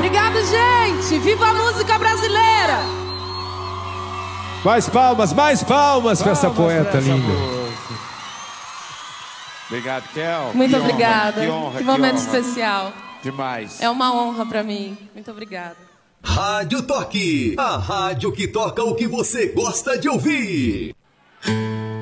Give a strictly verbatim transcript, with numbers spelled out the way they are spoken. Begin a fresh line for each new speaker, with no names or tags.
Obrigado, gente! Viva a música brasileira!
Mais palmas, mais palmas, palmas pra essa poeta linda.
Obrigado, Kel.
Muito
que
obrigada.
Honra, que honra,
que momento
que honra.
especial.
Demais.
É uma honra pra mim. Muito obrigada.
Rádio Toque, a rádio que toca o que você gosta de ouvir.